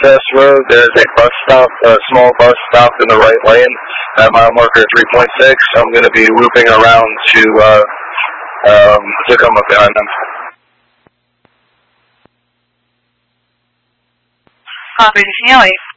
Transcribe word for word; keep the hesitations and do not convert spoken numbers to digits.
access road. There's a bus stop, a small bus stop in the right lane at mile marker three point six. I'm going to be looping around to uh, um, to come up behind them. Palm Beach Neely.